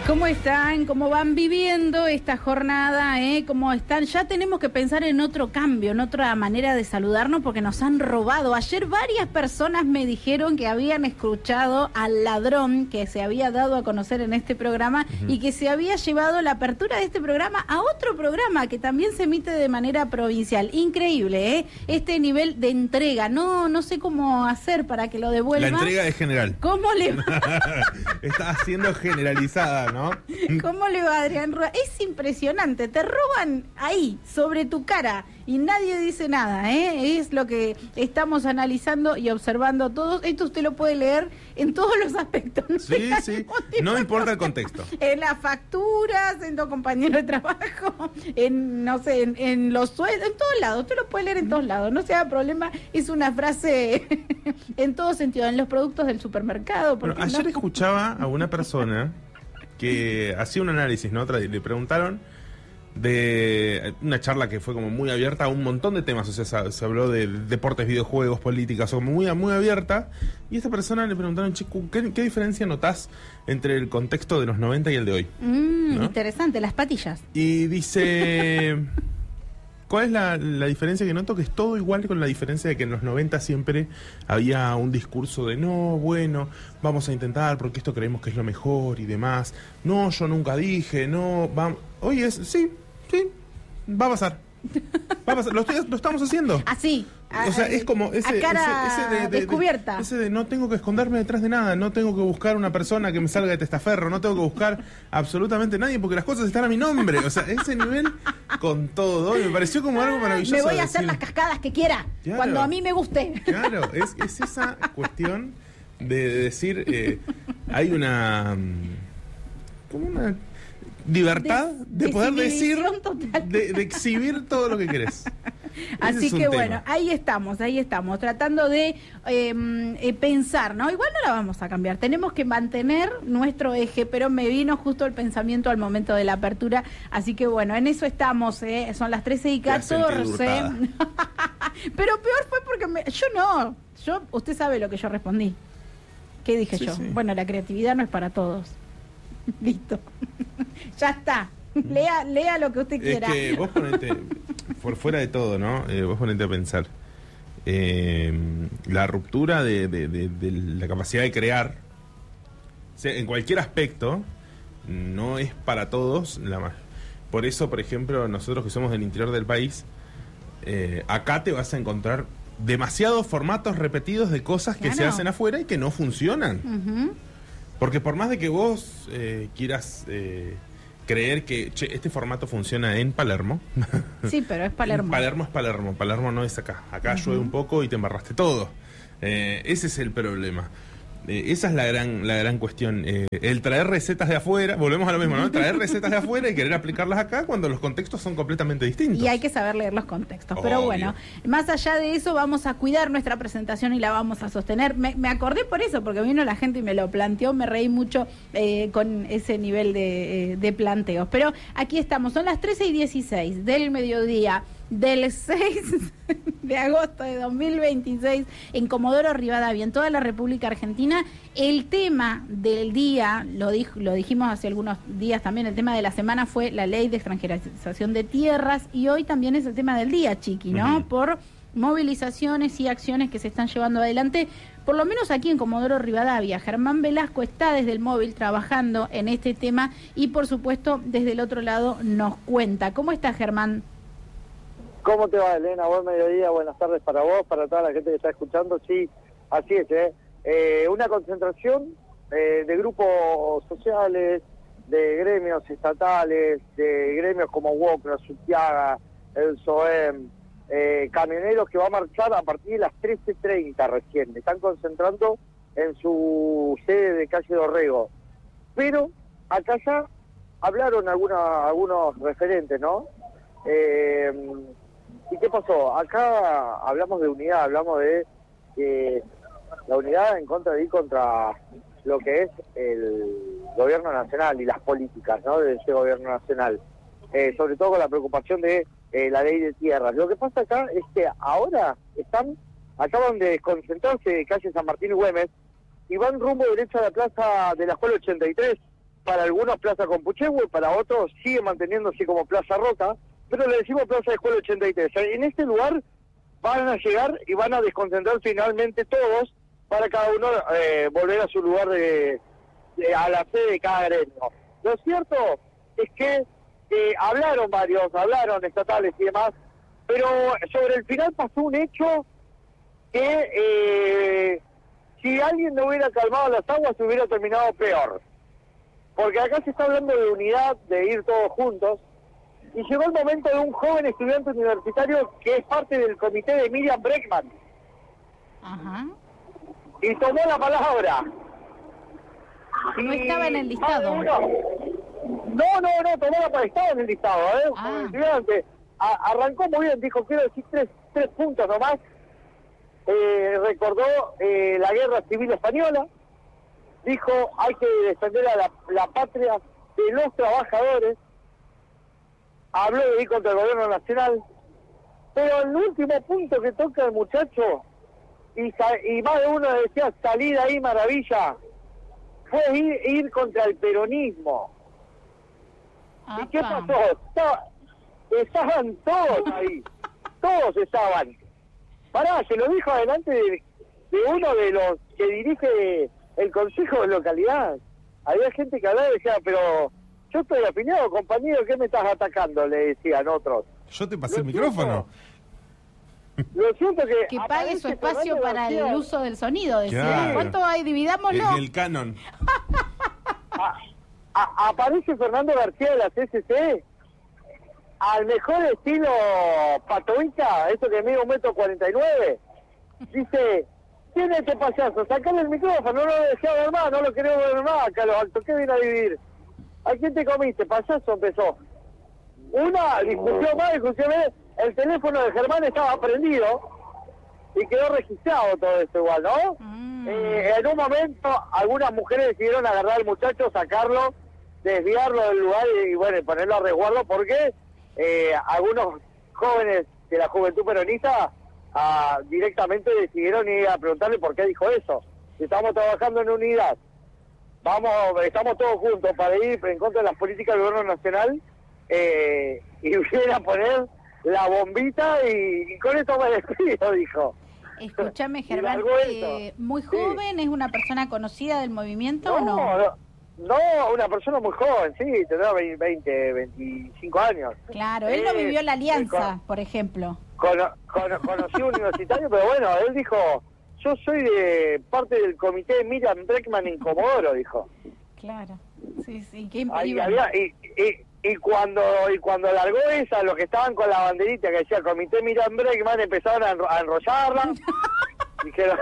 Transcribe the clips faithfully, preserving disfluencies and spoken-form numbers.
¿Cómo están? ¿Cómo van viviendo esta jornada? ¿Eh? ¿Cómo están? Ya tenemos que pensar en otro cambio, en otra manera de saludarnos porque nos han robado. Ayer varias personas me dijeron que habían escuchado al ladrón que se había dado a conocer en este programa uh-huh. y que se había llevado la apertura de este programa a otro programa que también se emite de manera provincial. Increíble, ¿eh? Este nivel de entrega. No, no sé cómo hacer para que lo devuelvan. La entrega es general. ¿Cómo le va? Está siendo generalizada, ¿no? ¿Cómo le va, Adrián Rúa? Es impresionante, te roban ahí, sobre tu cara, y nadie dice nada, ¿eh? Es lo que estamos analizando y observando todos. Esto usted lo puede leer en todos los aspectos. ¿No? Sí, sí, no importa el contexto. En las facturas, en tu compañero de trabajo, en, no sé, en, en los sueldos, en todos lados. Usted lo puede leer en todos lados, no sea problema. Es una frase en todo sentido, en los productos del supermercado. Bueno, ayer no? escuchaba a una persona que hacía un análisis, ¿no? Le preguntaron de una charla que fue como muy abierta a un montón de temas, o sea, se, se habló de deportes, videojuegos, políticas, o muy, muy abierta, y a esta persona le preguntaron, chico, ¿qué, ¿qué diferencia notás entre el contexto de los noventa y el de hoy? Mm, ¿no? Interesante, las patillas. Y dice, ¿cuál es la, la diferencia que noto? Que es todo igual, con la diferencia de que en los noventa siempre había un discurso de no, bueno, vamos a intentar porque esto creemos que es lo mejor y demás. No, yo nunca dije, no, vamos. Hoy es, sí, sí, va a pasar. Va a pasar, lo, estoy, lo estamos haciendo. Así. O sea, es como ese, a cara ese, ese de, de, descubierta. De, ese de no tengo que esconderme detrás de nada, no tengo que buscar una persona que me salga de testaferro, no tengo que buscar absolutamente nadie porque las cosas están a mi nombre. O sea, ese nivel con todo, me pareció como algo maravilloso. Me voy a decir, hacer las cascadas que quiera, claro, cuando a mí me guste. Claro, es, es esa cuestión de, de decir, eh, hay una, como una libertad de, de poder decir, de, de exhibir todo lo que querés. Así que bueno, ahí estamos, ahí estamos, tratando de eh, eh, pensar, ¿no? Igual no la vamos a cambiar, tenemos que mantener nuestro eje, pero me vino justo el pensamiento al momento de la apertura, así que bueno, en eso estamos, ¿eh? Son las trece y catorce. Pero peor fue porque me, yo no, yo, usted sabe lo que yo respondí. ¿Qué dije sí, yo? Sí. Bueno, la creatividad no es para todos. Listo. Ya está. Lea, lea lo que usted quiera. Es que vos ponete, por fuera de todo, ¿no? Eh, vos ponete a pensar. Eh, la ruptura de, de, de, de la capacidad de crear, o sea, en cualquier aspecto, no es para todos la más. Por eso, por ejemplo, nosotros que somos del interior del país, eh, acá te vas a encontrar demasiados formatos repetidos de cosas que claro. se hacen afuera y que no funcionan. Uh-huh. Porque por más de que vos eh, quieras eh, creer que che, este formato funciona en Palermo. Sí, pero es Palermo. Palermo es Palermo, Palermo no es acá. Acá uh-huh. llueve un poco y te embarraste todo. Eh, ese es el problema. Eh, esa es la gran la gran cuestión. Eh, el traer recetas de afuera, volvemos a lo mismo, ¿no? Traer recetas de afuera y querer aplicarlas acá cuando los contextos son completamente distintos. Y hay que saber leer los contextos. Obvio. Pero bueno, más allá de eso, vamos a cuidar nuestra presentación y la vamos a sostener. Me, me acordé por eso, porque vino la gente y me lo planteó, me reí mucho eh, con ese nivel de, eh, de planteos. Pero aquí estamos, son las trece y dieciséis del mediodía del seis de agosto de dos mil veintiséis en Comodoro Rivadavia, en toda la República Argentina. El tema del día, lo, dijo, lo dijimos hace algunos días también, el tema de la semana fue la ley de extranjerización de tierras y hoy también es el tema del día, Chiqui, ¿no? Uh-huh. Por movilizaciones y acciones que se están llevando adelante, por lo menos aquí en Comodoro Rivadavia. Germán Velasco está desde el móvil trabajando en este tema y por supuesto desde el otro lado nos cuenta. ¿Cómo está, Germán? ¿Cómo te va, Elena? Buen mediodía, buenas tardes para vos, para toda la gente que está escuchando. Sí, así es, ¿eh? eh una concentración eh, de grupos sociales, de gremios estatales, de gremios como Wocra, Sutiaga, el S O E M, eh, camioneros que va a marchar a partir de las trece treinta recién. Están concentrando en su sede de calle Dorrego. Pero acá ya hablaron alguna, algunos referentes, ¿no? Eh, ¿Y qué pasó? Acá hablamos de unidad, hablamos de eh, la unidad en contra de ir contra lo que es el gobierno nacional y las políticas, ¿no? De ese gobierno nacional. Eh, sobre todo con la preocupación de eh, la ley de tierras. Lo que pasa acá es que ahora están, acaban de desconcentrarse de calle San Martín y Güemes y van rumbo derecho a la plaza de la Escuela ochenta y tres, para algunos Plaza Compuchehue, para otros sigue manteniéndose como Plaza Roca, pero le decimos Plaza de Escuela ochenta y tres. En este lugar van a llegar y van a desconcentrar finalmente todos para cada uno eh, volver a su lugar de, de a la sede de cada gremio. Lo cierto es que eh, hablaron varios, hablaron estatales y demás, pero sobre el final pasó un hecho que eh, si alguien no hubiera calmado las aguas se hubiera terminado peor. Porque acá se está hablando de unidad, de ir todos juntos, y llegó el momento de un joven estudiante universitario que es parte del comité de Miriam Bregman. Ajá. Y tomó la palabra. No Y- estaba en el listado. No, no, no, tomó la palabra, estaba en el listado, ¿eh? Ah. Como estudiante. A- arrancó muy bien, dijo, quiero decir tres, tres puntos nomás. Eh, recordó eh, la guerra civil española. Dijo, hay que defender a la, la patria de los trabajadores. Habló de ir contra el gobierno nacional. Pero el último punto que toca el muchacho, y, sa- y más de uno decía, salida ahí, maravilla, fue ir, ir contra el peronismo. ¿Y qué Apa. pasó? Estaba- estaban todos ahí. Todos estaban. Pará, se lo dijo adelante de, de uno de los que dirige el Consejo de Localidad. Había gente que hablaba y decía, pero yo estoy afiliado, compañero, ¿qué me estás atacando? Le decían otros. Yo te pasé Lo el micrófono. Lo siento que... Que pague su aparece espacio Fernando para García. el uso del sonido, decía. Claro. ¿Cuánto hay? El, Dividámoslo. el canon. A- a- aparece Fernando García de la C C C al mejor estilo patoica, eso que mide un metro cuarenta y nueve. Dice, ¿quién es este payaso? Sacale el micrófono, no lo dejé ver más, no lo queremos ver más, Carlos Alto, ¿qué viene a vivir? ¿A quién te comiste? Payaso empezó. Una discusión más, discusión más, el teléfono de Germán estaba prendido y quedó registrado todo esto igual, ¿no? Mm. Eh, en un momento, algunas mujeres decidieron agarrar al muchacho, sacarlo, desviarlo del lugar y, y, bueno, ponerlo a resguardo porque eh, algunos jóvenes de la juventud peronista ah, directamente decidieron ir a preguntarle por qué dijo eso. Estamos trabajando en unidad, vamos, estamos todos juntos para ir en contra de las políticas del gobierno nacional eh, y vienen a poner la bombita y, y con esto me despido, dijo. Escúchame, Y Germán, largó eso. eh, muy Sí. joven, ¿es una persona conocida del movimiento o no? no, no, una persona muy joven, sí, tendrá veinte, veinticinco años. Claro, él no Eh, vivió la eh, alianza, con- por ejemplo. Cono- cono- conocí un universitario, pero bueno, él dijo, yo soy de parte del comité de Miriam Bregman en Comodoro, dijo. Claro. Sí, sí, qué Ahí iba- había, y, y, y cuando y cuando largó esa, los que estaban con la banderita que decía comité Miriam Bregman empezaron a, enro- a enrollarla. Dijeron,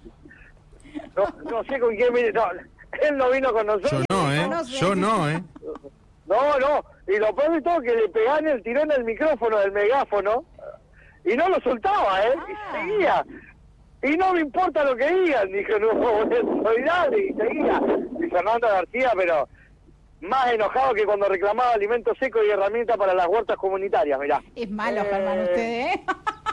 no, no sé con quién vino, no, él no vino con nosotros. Yo no, ¿eh? No sé. Yo no, ¿eh? No, no, y lo peor de todo es que le pegaban el tirón al micrófono del megáfono y no lo soltaba, ¿eh? Ah. Y seguía. Y no me importa lo que digan, dijo, no, soy nadie, y seguía. Y Fernando García, pero más enojado que cuando reclamaba alimentos secos y herramientas para las huertas comunitarias, mirá. Es malo, Eh, Germán, usted, ¿eh?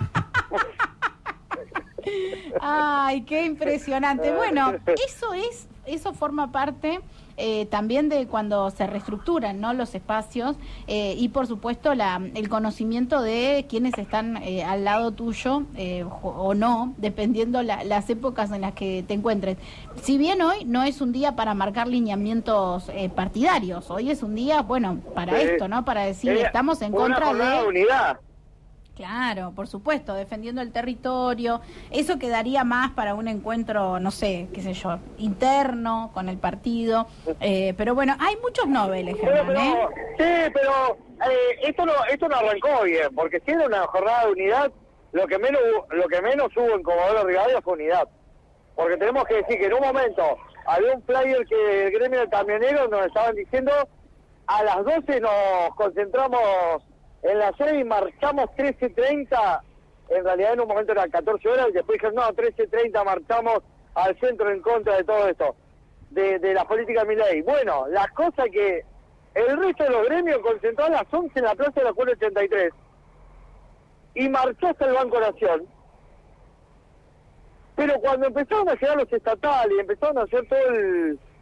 Ay, qué impresionante. Bueno, eso es, eso forma parte eh, también de cuando se reestructuran, ¿no? Los espacios eh, y por supuesto la, el conocimiento de quienes están eh, al lado tuyo eh, o no, dependiendo la, las épocas en las que te encuentres. Si bien hoy no es un día para marcar lineamientos eh, partidarios, hoy es un día, bueno, para Sí. esto, ¿no? Para decir, Eh, estamos en una contra jornada de... de unidad. Claro, por supuesto, defendiendo el territorio. Eso quedaría más para un encuentro, no sé, qué sé yo, interno con el partido. Eh, pero bueno, hay muchos noveles, Pero, Germán, pero, ¿eh? sí, pero eh, esto no esto no arrancó bien, porque si era una jornada de unidad, lo que menos hu- lo que menos hubo en Comodoro Rivadavia fue unidad. Porque tenemos que decir que en un momento había un flyer que el gremio de camioneros nos estaban diciendo a las doce nos concentramos en la sede y marchamos trece treinta, en realidad en un momento eran catorce horas y después dijeron no, trece treinta marchamos al centro en contra de todo esto, de, de la política de Milei. Bueno, la cosa que el resto de los gremios concentró a las once en la plaza de la Escuela ochenta y tres y marchó hasta el Banco Nación. Pero cuando empezaron a llegar los estatales y empezaron a hacer todo el,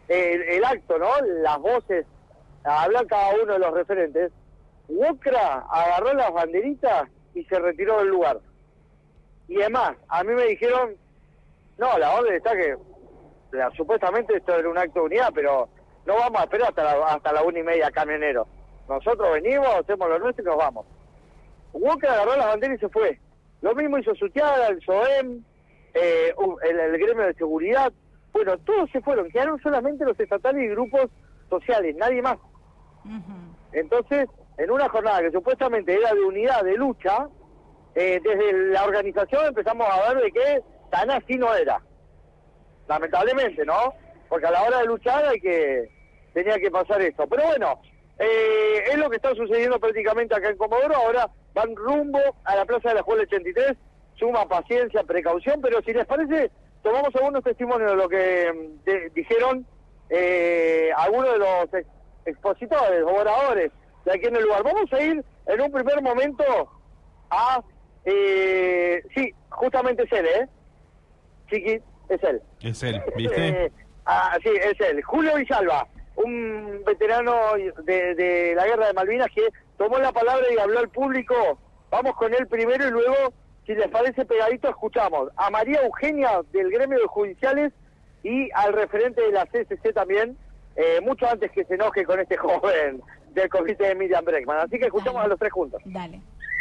el, el acto, ¿no? Las voces, hablar cada uno de los referentes. Wokra agarró las banderitas y se retiró del lugar. Y además, a mí me dijeron, no, la orden está que, la, supuestamente esto era un acto de unidad, pero no vamos a esperar hasta la, hasta la una y media, camionero. Nosotros venimos, hacemos lo nuestro y nos vamos. Wokra agarró las banderas y se fue. Lo mismo hizo Sutiara, el S O E M, eh, el, el gremio de seguridad. Bueno, todos se fueron, quedaron solamente los estatales y grupos sociales, nadie más. Uh-huh. Entonces, en una jornada que supuestamente era de unidad, de lucha, eh, desde la organización empezamos a ver de que tan así no era. Lamentablemente, ¿no? Porque a la hora de luchar hay que tenía que pasar esto. Pero bueno, eh, es lo que está sucediendo prácticamente acá en Comodoro. Ahora van rumbo a la Plaza de la Escuela ochenta y tres, suma paciencia, precaución, pero si les parece, tomamos algunos testimonios de lo que de, dijeron eh, algunos de los ex, expositores, oradores de aquí en el lugar. Vamos a ir en un primer momento a... Eh, sí, justamente es él, ¿eh? Chiqui, es él. Es él, ¿viste? Eh, ah, sí, es él. Julio Villalba, un veterano de, de la Guerra de Malvinas que tomó la palabra y habló al público. Vamos con él primero y luego, si les parece pegadito, escuchamos a María Eugenia del gremio de judiciales y al referente de la C C C también, eh, mucho antes que se enoje con este joven del comité de Miriam Breckman. Así que escuchamos Dale. a los tres juntos. Dale.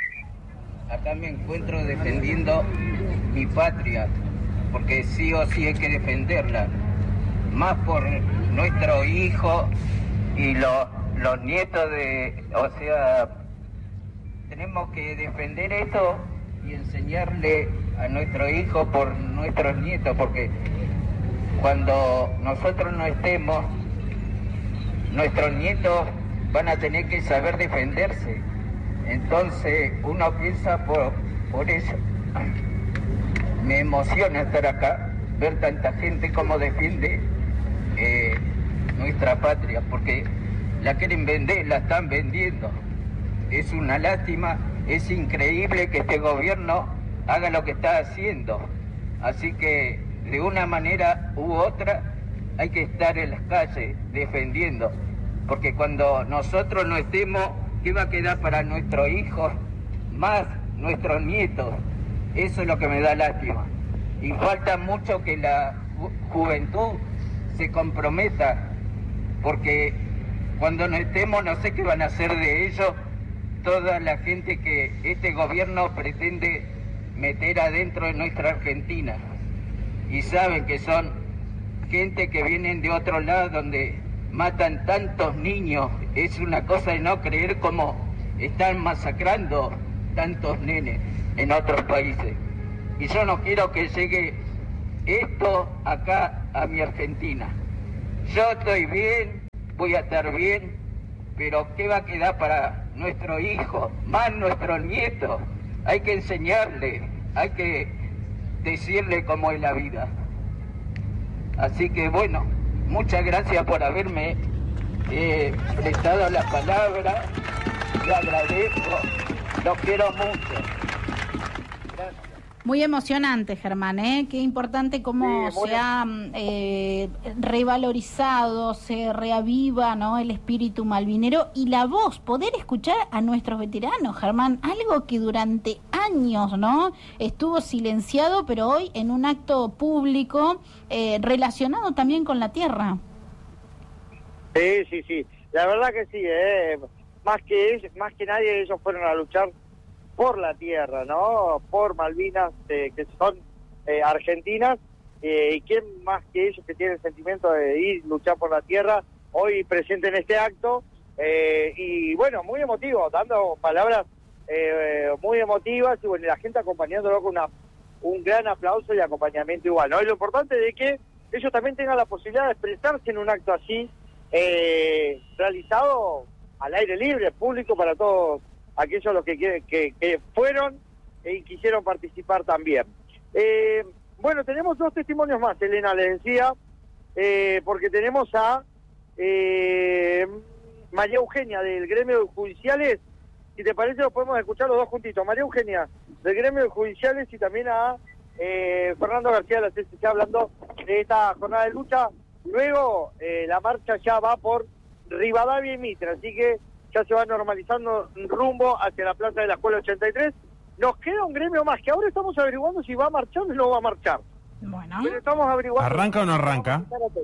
Acá me encuentro defendiendo mi patria, porque sí o sí hay que defenderla, más por nuestro hijo y los, los nietos de... O sea, tenemos que defender esto y enseñarle a nuestro hijo por nuestros nietos, porque cuando nosotros no estemos, nuestros nietos van a tener que saber defenderse. Entonces uno piensa por, por eso. Me emociona estar acá, ver tanta gente como defiende eh, nuestra patria, porque la quieren vender, la están vendiendo. Es una lástima, es increíble que este gobierno haga lo que está haciendo. Así que de una manera u otra hay que estar en las calles defendiendo, porque cuando nosotros no estemos, ¿qué va a quedar para nuestros hijos, más nuestros nietos? Eso es lo que me da lástima. Y falta mucho que la ju- juventud se comprometa, porque cuando no estemos no sé qué van a hacer de ellos toda la gente que este gobierno pretende meter adentro de nuestra Argentina. Y saben que son gente que vienen de otro lado donde matan tantos niños. Es una cosa de no creer cómo están masacrando tantos nenes en otros países. Y yo no quiero que llegue esto acá a mi Argentina. Yo estoy bien, voy a estar bien, pero ¿qué va a quedar para nuestro hijo, más nuestros nietos? Hay que enseñarle, hay que decirle cómo es la vida. Así que bueno, muchas gracias por haberme eh, prestado la palabra. Le agradezco, los quiero mucho. Gracias. Muy emocionante, Germán, ¿eh? Qué importante cómo Sí, se ha eh, revalorizado, se reaviva, ¿no?, el espíritu malvinero y la voz, poder escuchar a nuestros veteranos, Germán, algo que durante años, ¿no?, estuvo silenciado, pero hoy en un acto público eh, relacionado también con la tierra. Sí, sí, sí. La verdad que sí, ¿eh? Más que ellos, más que nadie ellos fueron a luchar por la tierra, ¿no? Por Malvinas, eh, que son eh, argentinas, eh, y quién más que ellos que tienen el sentimiento de ir, luchar por la tierra, hoy presente en este acto, eh, y bueno, muy emotivo, dando palabras eh, muy emotivas, y bueno, la gente acompañándolo con una, un gran aplauso y acompañamiento igual, ¿no? Y lo importante de que ellos también tengan la posibilidad de expresarse en un acto así, eh, realizado al aire libre, público para todos aquellos los que, que, que fueron y quisieron participar también. Eh, bueno, tenemos dos testimonios más, Elena, les decía, eh, porque tenemos a eh, María Eugenia del gremio de judiciales. Si te parece, los podemos escuchar los dos juntitos. María Eugenia del gremio de judiciales y también a eh, Fernando García de la C C C hablando de esta jornada de lucha Luego eh, la marcha ya va por Rivadavia y Mitre, así que ya se va normalizando rumbo hacia la plaza de la Escuela ochenta y tres. Nos queda un gremio más, que ahora estamos averiguando si va a marchar o no va a marchar. Bueno. Pero estamos averiguando. ¿Arranca o no arranca?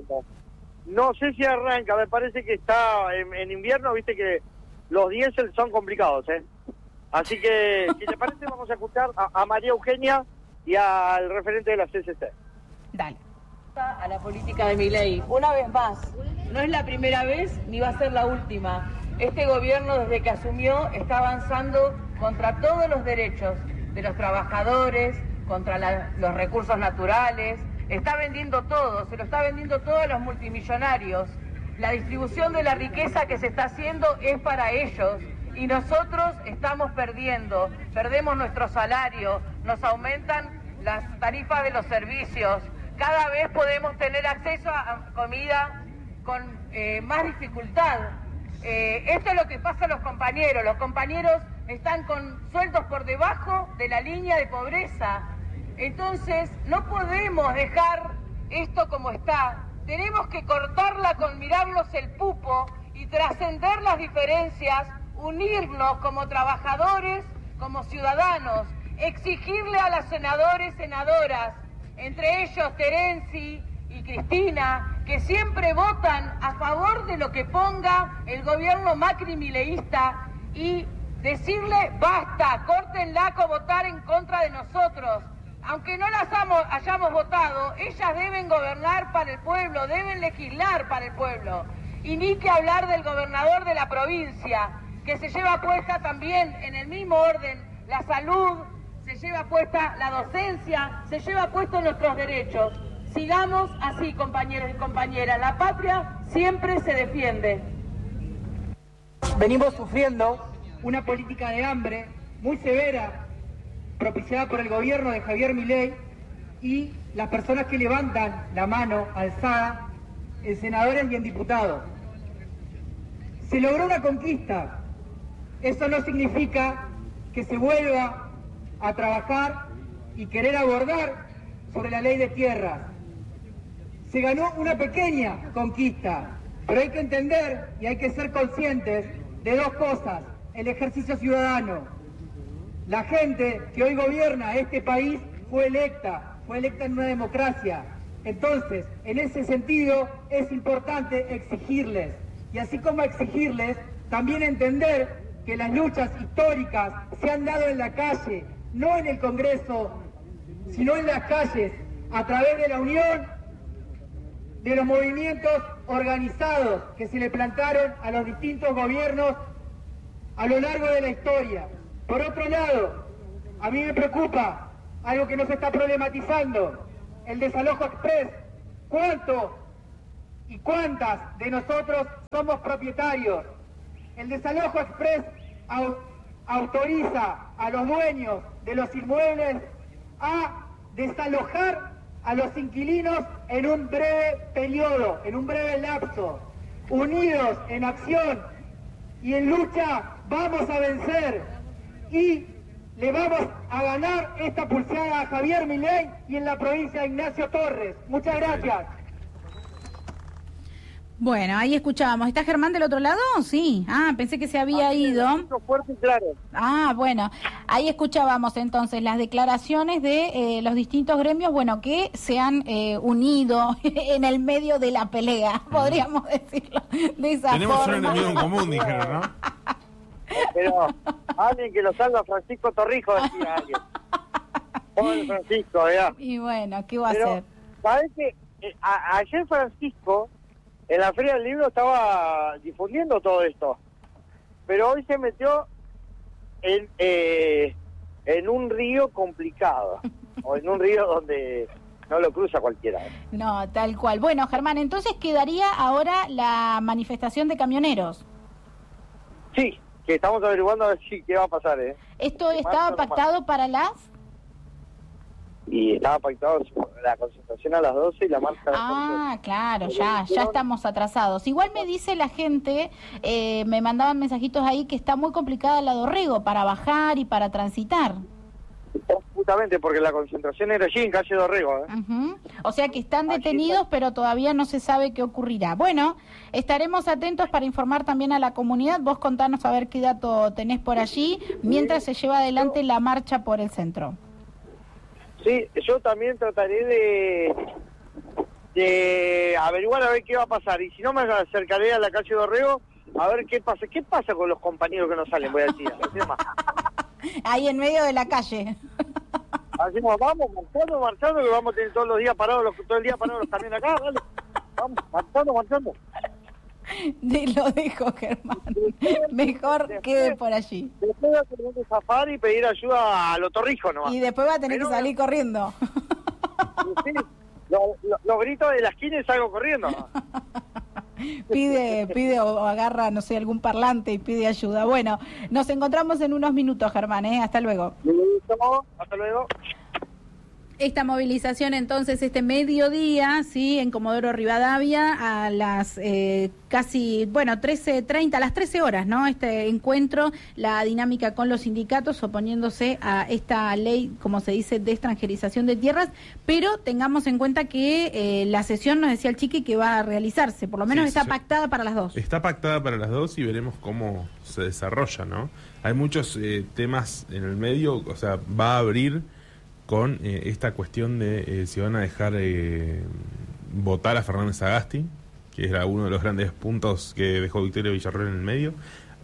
No sé si arranca, me parece que está en, en invierno, viste que los diésel son complicados, ¿eh? Así que, si te parece, vamos a escuchar a, a María Eugenia y al referente de la C C C. Dale. A la política de Milei. Una vez más, no es la primera vez ni va a ser la última. Este gobierno, desde que asumió, está avanzando contra todos los derechos de los trabajadores, contra la, los recursos naturales, está vendiendo todo, se lo está vendiendo todo a los multimillonarios. La distribución de la riqueza que se está haciendo es para ellos y nosotros estamos perdiendo, perdemos nuestro salario, nos aumentan las tarifas de los servicios, cada vez podemos tener acceso a comida con eh, más dificultad. Eh, esto es lo que pasa a los compañeros, los compañeros están con sueldos por debajo de la línea de pobreza. Entonces, no podemos dejar esto como está. Tenemos que cortarla con mirarnos el pupo y trascender las diferencias, unirnos como trabajadores, como ciudadanos, exigirle a las senadores, senadoras, entre ellos Terenzi y Cristina, que siempre votan a favor de lo que ponga el gobierno Macri-mileísta, y decirle basta, córtenla con votar en contra de nosotros. Aunque no las hayamos votado, ellas deben gobernar para el pueblo, deben legislar para el pueblo. Y ni que hablar del gobernador de la provincia, que se lleva puesta también en el mismo orden la salud, se lleva puesta la docencia, se lleva puesto nuestros derechos. Sigamos así, compañeros y compañeras, la patria siempre se defiende. Venimos sufriendo una política de hambre muy severa, propiciada por el gobierno de Javier Milei y las personas que levantan la mano alzada en senadores y en diputados. Se logró una conquista. Eso no significa que se vuelva a trabajar y querer abordar sobre la ley de tierras. Se ganó una pequeña conquista, pero hay que entender y hay que ser conscientes de dos cosas: el ejercicio ciudadano. La gente que hoy gobierna este país fue electa, fue electa en una democracia. Entonces, en ese sentido, es importante exigirles. Y así como exigirles, también entender que las luchas históricas se han dado en la calle, no en el Congreso, sino en las calles, a través de la unión de los movimientos organizados que se le plantaron a los distintos gobiernos a lo largo de la historia. Por otro lado, a mí me preocupa algo que no se está problematizando, el desalojo express. ¿Cuánto y cuántas de nosotros somos propietarios? El desalojo express au autoriza a los dueños de los inmuebles a desalojar a los inquilinos en un breve periodo, en un breve lapso. Unidos en acción y en lucha vamos a vencer y le vamos a ganar esta pulseada a Javier Milei y en la provincia de Ignacio Torres. Muchas gracias. Bueno, ahí escuchábamos. ¿Está Germán del otro lado? Sí. Ah, pensé que se había Así ido. Fuerte y claro. Ah, bueno. Ahí escuchábamos entonces las declaraciones de eh, los distintos gremios, bueno, que se han eh, unido en el medio de la pelea, podríamos decirlo de esa Tenemos forma. un enemigo en común, dijeron, ¿no? Pero alguien que lo salva, Francisco Torrijos, decía alguien. Pobre Francisco, ¿verdad? Y bueno, ¿qué va a Pero, hacer? ¿sabes qué? Eh, a- ayer Francisco, en la Feria del Libro, estaba difundiendo todo esto. Pero hoy se metió en, eh, en un río complicado. O en un río donde no lo cruza cualquiera. ¿eh? No, tal cual. Bueno, Germán, entonces quedaría ahora la manifestación de camioneros. Sí, que estamos averiguando a ver si qué va a pasar, ¿eh? ¿Esto De estaba marzo no pactado para las...? Y estaba pactado la concentración a las doce y la marcha a las Ah, claro, Pero ya, ya dijeron- estamos atrasados. Igual me dice la gente, eh, me mandaban mensajitos ahí que está muy complicada la Dorrego para bajar y para transitar. Justamente porque la concentración era allí en calle Dorrego. ¿eh? Uh-huh. O sea que están Allí detenidos, está. pero todavía no se sabe qué ocurrirá. Bueno, estaremos atentos para informar también a la comunidad. Vos contanos a ver qué dato tenés por allí, mientras se lleva adelante la marcha por el centro. Sí, yo también trataré de, de averiguar a ver qué va a pasar. Y si no, me acercaré a la calle Dorrego a ver qué pasa. ¿Qué pasa con los compañeros que no salen? Voy a decir. Ahí en medio de la calle. Hacemos, vamos, marchando, marchando, que vamos a tener todos los días parados, los, todo el día parados los camiones acá, dale. Vamos, marchando, marchando. De, lo dejo, Germán. Mejor después, quede por allí. Después va a tener que zafar y pedir ayuda al otorrijo nomás. Y después va a tener Pero, que salir corriendo. Sí, lo, lo, los gritos de la esquina y salgo corriendo. Pide, pide o agarra, no sé, algún parlante y pide ayuda. Bueno, nos encontramos en unos minutos, Germán, ¿eh? Hasta luego. Listo, hasta luego. Esta movilización entonces este mediodía, sí, en Comodoro Rivadavia a las eh, casi, bueno, trece treinta, a las trece horas, ¿no? Este encuentro, la dinámica con los sindicatos oponiéndose a esta ley, como se dice, de extranjerización de tierras, pero tengamos en cuenta que eh, la sesión, nos decía el Chiqui, que va a realizarse, por lo menos Sí, está sí. pactada para las dos. Está pactada para las dos y veremos cómo se desarrolla, ¿no? Hay muchos eh, temas en el medio, o sea, va a abrir con eh, esta cuestión de eh, si van a dejar eh, votar a Fernández Sagasti, que era uno de los grandes puntos que dejó Victoria Villarroel en el medio.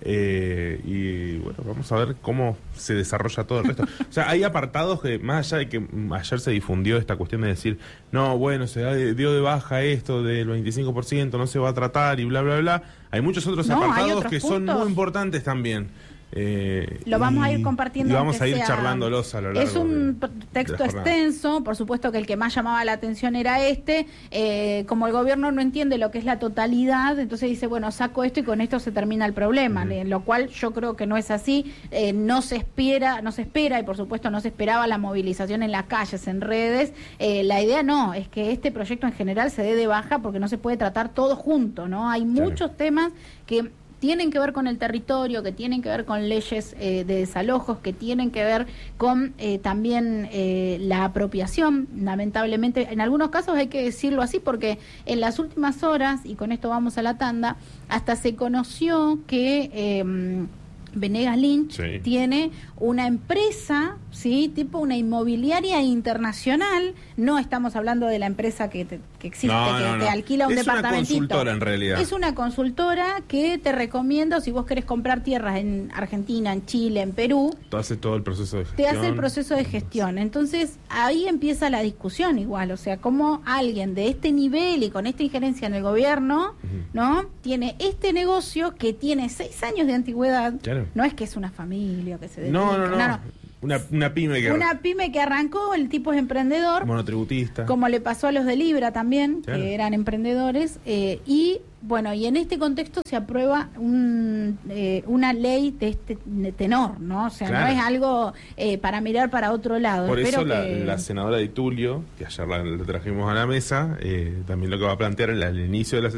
Eh, y bueno, vamos a ver cómo se desarrolla todo el resto. O sea, hay apartados que, más allá de que ayer se difundió esta cuestión de decir, no, bueno, se dio de baja esto del veinticinco por ciento, no se va a tratar y bla, bla, bla. Hay muchos otros No, hay apartados otros que son puntos. muy importantes también. Eh, Lo vamos y, a ir compartiendo. y vamos aunque a ir sea- charlándolos a lo largo Es un de- texto de la jornada. extenso, por supuesto que el que más llamaba la atención era este. Eh, como el gobierno no entiende lo que es la totalidad, entonces dice, bueno, saco esto y con esto se termina el problema, Ujú. eh, lo cual yo creo que no es así. Eh, no se espera, no se espera y por supuesto no se esperaba la movilización en las calles, en redes. Eh, la idea no, es que este proyecto en general se dé de baja porque no se puede tratar todo junto, ¿no? Hay Claro. muchos temas que tienen que ver con el territorio, que tienen que ver con leyes eh, de desalojos, que tienen que ver con eh, también eh, la apropiación. Lamentablemente, en algunos casos hay que decirlo así, porque en las últimas horas, y con esto vamos a la tanda, hasta se conoció que eh, Venegas Lynch Sí. tiene una empresa, sí, tipo una inmobiliaria internacional. No estamos hablando de la empresa que, te- que existe, No, que no, te no. alquila un Es una departamentito. consultora, en realidad. Es una consultora que te recomienda, si vos querés comprar tierras en Argentina, en Chile, en Perú, Te hace todo el proceso de gestión. te hace el proceso de gestión. Entonces, ahí empieza la discusión igual, o sea, cómo alguien de este nivel y con esta injerencia en el gobierno, ¿no? Tiene este negocio que tiene seis años de antigüedad. Claro. No es que es una familia que se dedica. No, no, no. Una, una pyme que... Una pyme que arrancó, el tipo es emprendedor, monotributista. como le pasó a los de Libra también, Claro. que eran emprendedores, eh, y bueno, y en este contexto se aprueba un, eh, una ley de este tenor, ¿no? O sea, Claro. no es algo eh, para mirar para otro lado. Por Espero eso la, que... la senadora de Tulio, que ayer la, la trajimos a la mesa, eh, también lo que va a plantear en la- al inicio de la